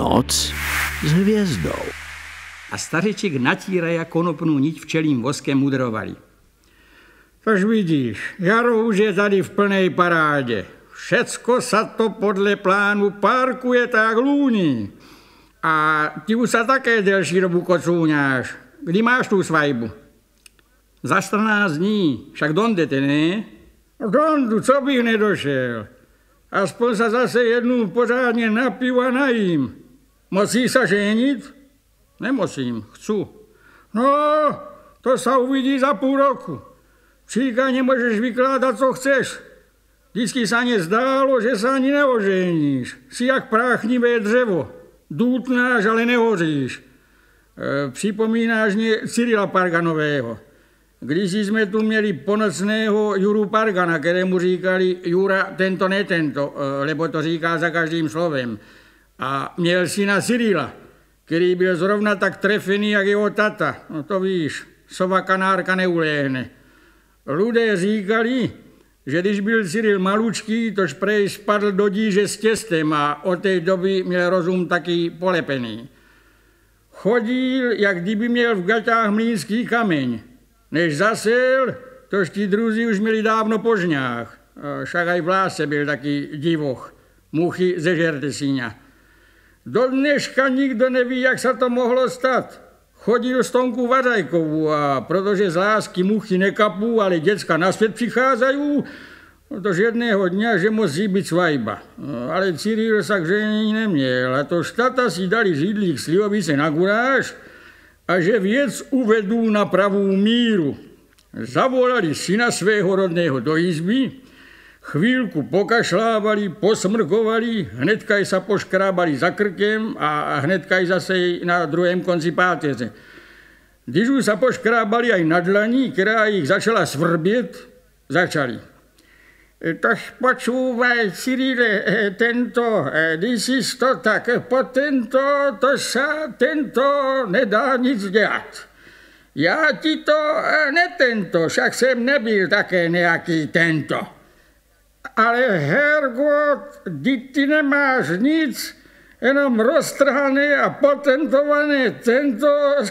Noc s hvězdou. A stařeček natíraja konopnou niť včelím voskem mudrovali. Tož vidíš, jaro už je tady v plnej parádě. Všecko sa to podle plánu parkuje tak lúni. A ty už sa také delší dobu kocúňáš. Kdy máš tú svajbu? Za 14 dní, však dondete, ne? Dondu, co bych nedošel. Aspoň sa zase jednu pořádně napiju a najím. Musíš sa ženit? Nemusím, chcu. No, to sa uvidí za půl roku. Číka nemôžeš vykládat, co chceš. Vždycky sa nezdálo, že sa ani neoženíš. Si jak práchnivé dřevo. Dútnáš, ale nehoříš. Připomínáš mě Cyrila Parganového. Když jsme tu měli ponocného Juru Pargana, kterému říkali Jura tento ne tento, lebo to říká za každým slovem. A měl syna Cyrila, který byl zrovna tak trefený, jak jeho tata. No to víš, sova kanárka neuléhne. Ľudé říkali, že když byl Cyril malučký, tož prej spadl do díže s těstem a od té doby měl rozum taky polepený. Chodil, jak kdyby měl v gaťách mlýnský kameň. Než zasel, tož ti druzí už měli dávno po žňách. Však aj v láse byl taky divoch. Muchy zežerte síňa. Do dneška nikdo neví, jak sa to mohlo stát. Chodil s Tonkou Vařajkovou a protože z lásky muchy nekapú, ale děcka na svět přicházajú, tož jedného dňa, že musí být svajba. Ale Cyril sa k ženení neměl a to štata si dali židlík slivovice na guráž a že věc uvedú na pravú míru. Zavolali syna svého rodného do izby, chvíľku pokašlávali, posmrkovali, hnedkaj sa poškrábali za krkem a hnedkaj zase na druhém konci páteře. Když už sa poškrábali aj na dlaní, která ich začala svrbět, začali. Tož počúvaj, Cyrile, když si to tak po to sa nedá nic dělat. Já ti to netento, však jsem nebyl také nejaký tento. Ale hergot, ty nemáš nic, jenom roztrhané a potentované tento